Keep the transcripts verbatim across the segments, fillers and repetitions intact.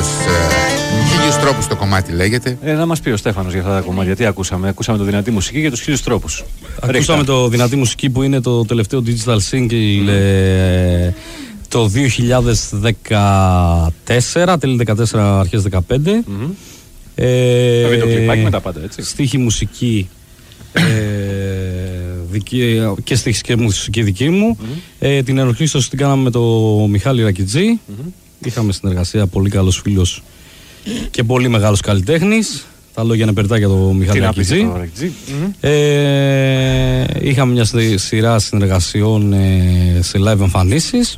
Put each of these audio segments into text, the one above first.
τρόπος. Χίλιους τρόπους το κομμάτι λέγεται. Ε, να μας πει ο Στέφανος για αυτά τα κομμάτια. Τι ακούσαμε? Ακούσαμε το δυνατή μουσική και τους χίλιους τρόπους. Ακούσαμε Ρίχτα. το δυνατή μουσική που είναι το τελευταίο digital single. Mm. Ε, το δύο χιλιάδες δεκατέσσερα, τέλη δεκατέσσερα, αρχές δεκαπέντε. Mm-hmm. Ε, βίντεο κλιπάκι με τα πάντα, έτσι. Στίχη μουσική ε, δική, και στίχη και μουσική δική μου. Mm-hmm. ε, την ενορχήστωση την κάναμε με τον Μιχάλη Ρακιτζή. Mm-hmm. Είχαμε συνεργασία, πολύ καλός φίλος και πολύ μεγάλος καλλιτέχνης. Τα λόγια είναι περτά για τον Μιχάλη Ρακιτζή. Mm-hmm. ε, είχαμε μια σειρά συνεργασιών ε, σε live εμφανίσεις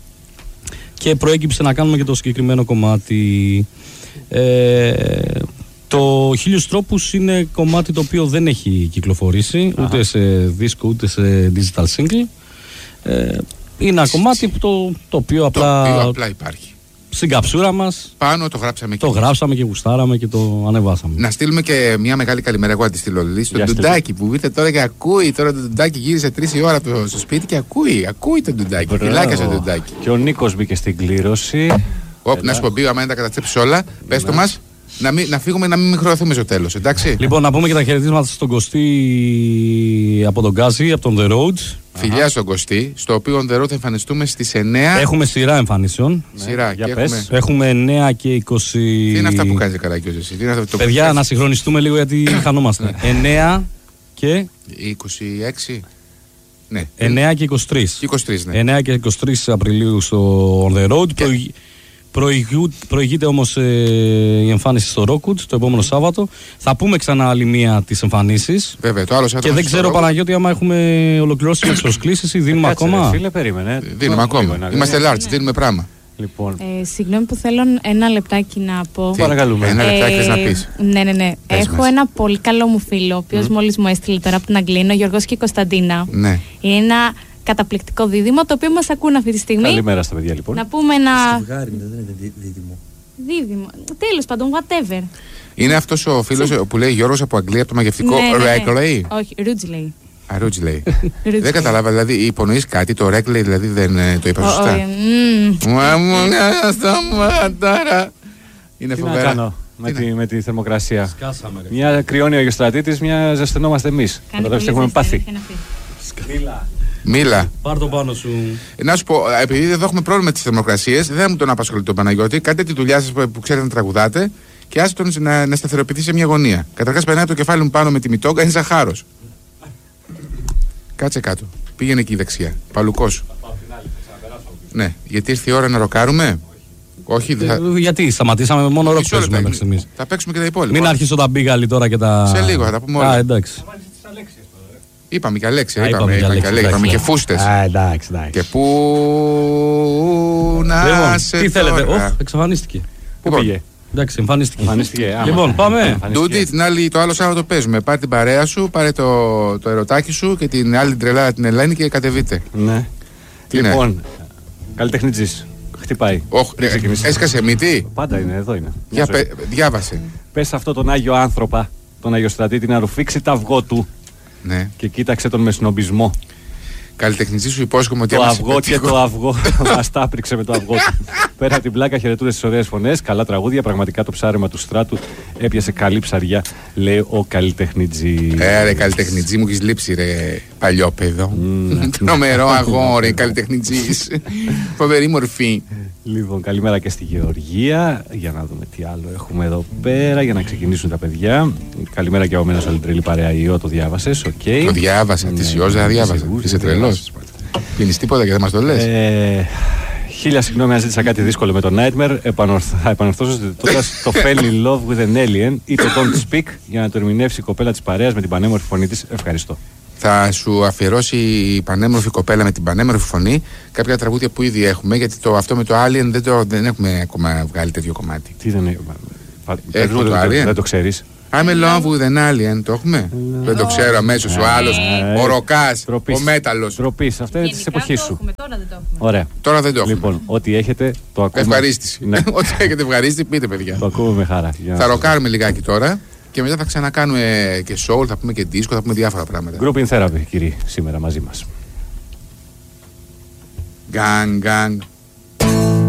και προέκυψε να κάνουμε και το συγκεκριμένο κομμάτι. Ε, το Χίλιους Τρόπους είναι κομμάτι το οποίο δεν έχει κυκλοφορήσει Αχα. ούτε σε δίσκο ούτε σε digital single. Ε, είναι ένα κομμάτι που το, το οποίο απλά, το οποίο απλά υπάρχει στην καψούρα μας. Πάνω το γράψαμε το και γράψαμε και γουστάραμε και το ανεβάσαμε. Να στείλουμε και μια μεγάλη καλημέρα. Εγώ αντιστείλω στον Ντουντάκι που ήρθε τώρα και ακούει. Τώρα το Ντουντάκι γύρισε τρεις η ώρα στο σπίτι και ακούει. Ακούει το Ντουντάκι. Φιλάκια στο Ντουντάκι. Και ο Νίκος μπήκε στην κλήρωση. Όπ, να σου πω, άμα δεν τα καταστρέψει όλα, πες το μας. Να, μην, να φύγουμε, να μην χρεωθούμε στο τέλος, εντάξει. Λοιπόν, να πούμε και τα χαιρετίσματα στον Κωστή από τον Γκάζι, από τον The Road. Φιλιά στον Κωστή, στο οποίο on the road θα εμφανιστούμε στις εννέα. Έχουμε σειρά εμφανίσεων. Ναι. Σειρά, για και πες. Έχουμε... έχουμε εννέα και είκοσι. Τι είναι αυτά που κάνεις Καράκιος εσύ? Τι είναι αυτό, το παιδιά, το... να συγχρονιστούμε λίγο γιατί χανόμαστε. εννέα και. είκοσι έξι. Ναι. εννέα και είκοσι τρεις. Και είκοσι τρεις, ναι. εννέα και είκοσι τρεις Απριλίου στο On The Road. Και... Προηγ... Προηγού... Προηγείται όμως ε, η εμφάνιση στο Rockwood το επόμενο Σάββατο. Θα πούμε ξανά άλλη μία τις εμφανίσεις. Βέβαια, το άλλο Σάββατο. Και δεν ξέρω, Παναγιώτη, άμα έχουμε ολοκληρώσει τις προσκλήσεις ή δίνουμε Κάτσε, ακόμα. Ρε, φίλε, περίμενε. Δίνουμε ακόμα. Είμαστε large, δίνουμε πράγμα. Λοιπόν. Ε, συγγνώμη που θέλω ένα λεπτάκι να πω. Παρακαλούμε. Ένα λεπτάκι θες να πεις? Ναι, ναι, ναι. Πες Έχω μας. ένα πολύ καλό μου φίλο, ο οποίος mm. μόλις μου έστειλε τώρα από την Αγγλία, είναι ο Γιώργος και η Κωνσταντίνα. Ναι. Είναι ένα καταπληκτικό δίδυμο, το οποίο μας ακούν αυτή τη στιγμή. Καλημέρα στα παιδιά, λοιπόν. Να πούμε ένα. Ζευγάρι, δεν είναι δίδυμο. Δίδυμο. Τέλος πάντων, whatever. Είναι αυτός ο φίλος που λέει Γιώργος από Αγγλία, από το μαγευτικό Ναι, ναι, ναι. Ρέγκλεϊ. Όχι, Ρούτζλεϊ. Α, Ρούτζλεϊ. Δεν κατάλαβα, δηλαδή υπονοείς κάτι, το Ρέγκλεϊ δηλαδή δεν ε, το είπα σωστά. Μα μου σταματάρα. Είναι Τι να φοβερά. κάνω με τη, με τη θερμοκρασία. Σκάσαμε, ρε. Μια κρυώνει ο Αγιοστρατήτης, μια ζεσθενόμαστε εμείς. Καταλάβεις τι έχουμε πάθει. Μίλα. Μίλα. Πάρ' το πάνω σου. Ε, Να σου πω, επειδή εδώ έχουμε πρόβλημα με τις θερμοκρασίες, δεν θα μου τον απασχολεί τον Παναγιώτη. Κάντε τη δουλειά σας που ξέρετε να τραγουδάτε και άσε τον να, να σταθεροποιηθεί σε μια γωνία. Καταρχάς, περνάει το κεφάλι μου πάνω με τη μητόγκα, είναι σαν χάρος. Κάτσε κάτω. Πήγαινε εκεί δεξιά. Παλουκός. Ναι, γιατί ήρθε η ώρα να ροκάρουμε. Όχι, δεν θα... Ε, γιατί σταματήσαμε μόνο ροκ Μισό λεπτό, παίζουμε μέχρι στιγμής. Θα παίξουμε και τα υπόλοιπα. Μην αρχίσω τα μπίγαλι τώρα και τα. Σε λίγο θα τα πούμε όλα. Α, εντάξει. Είπαμε και Αλέξια, Α, είπαμε, είπαμε και είπαμε, και, Αλέξια, είπαμε και εντάξει. φούστες. Α, εντάξει, εντάξει. Και πού να Λοιπόν, σε τι θέλετε. τώρα. Ωχ, εξαφανίστηκε. Πού Λοιπόν, πήγε? Εντάξει, εμφανίστηκε. Εμφανίστηκε, άμα. Λοιπόν, πάμε. Ντούντι, την άλλη, το άλλο Σάββατο παίζουμε. Πάρε την παρέα σου, πάρε το, το ερωτάκι σου και την άλλη τρελάδα την Ελένη και κατεβείτε. Ναι. Τι είναι? Λοιπόν, καλλιτεχνιτζής. Χτυπάει. Όχ, Δεν ξεκινήσει. έσκασε μύτη. Πάντα είναι, εδώ είναι. Για, Μια ζωή. πε, διάβασε. Πες αυτό τον Άγιο άνθρωπα, τον Αγιοστρατήτη, να ρουφήξει τα αυγό του Ναι. και κοίταξε τον με σνομπισμό. Καλλιτεχνητή σου υπόσχομαι ότι Το άμα σε αυγό και πετύχω- το αυγό. Μας τάπριξε με το αυγό του. Πέρα από την πλάκα, χαιρετούνται στις ωραίες φωνές. Καλά τραγούδια. Πραγματικά το ψάρεμα του στράτου έπιασε καλή ψαριά, λέει ο καλλιτεχνιτζή. Ε, ρε, καλλιτεχνητή μου έχεις λείψει, ρε, παλιόπαιδο. Τρομερό αγόρι, καλλιτεχνητής. Φοβερή μορφή. Λοιπόν, καλημέρα και στη Γεωργία. Για να δούμε τι άλλο έχουμε εδώ πέρα για να ξεκινήσουν τα παιδιά. Καλημέρα και από μένα σε όλη την τρελή παρέα. Ιω, το διάβασες, οκ. Το διάβασα, τη Ιώζα διάβασα. Είσαι τρελός. Πίνεις τίποτα και δεν μας το λες. Ε, χίλια συγγνώμη αν ζήτησα κάτι δύσκολο με το Nightmare. Επανορθ- Θα επανορθώσω ζητώντας το Fell in Love with an Alien ή το Don't Speak για να το ερμηνεύσει η κοπέλα της παρέας με την πανέμορφη φωνή της. Ευχαριστώ. Θα σου αφιερώσει η πανέμορφη κοπέλα με την πανέμορφη φωνή κάποια τραγούδια που ήδη έχουμε, γιατί το, αυτό με το Alien δεν, το, δεν έχουμε ακόμα βγάλει τέτοιο κομμάτι. Τι δεν είναι. Έχουμε το δεν, Alien. δεν το ξέρεις. I'm in love with an alien, το έχουμε. Δεν το ξέρω αμέσως. Ο άλλος, ο Ροκάς, ο Μέταλλος. Τροπής. Αυτά είναι της εποχής σου. Έχουμε, τώρα δεν το έχουμε. Ωραία. Τώρα δεν το έχουμε. Λοιπόν, ό,τι έχετε το ακούμε. Ευχαρίστηση. Ναι, Ό,τι έχετε ευχαρίστηση, πείτε παιδιά. το ακούμε με χαρά. Για να Θα σας- ροκάρουμε λιγάκι τώρα και μετά θα ξανακάνουμε και soul, θα πούμε και disco, θα πούμε διάφορα πράγματα. Group in Therapy, κύριοι, σήμερα μαζί μας. Gang, gang.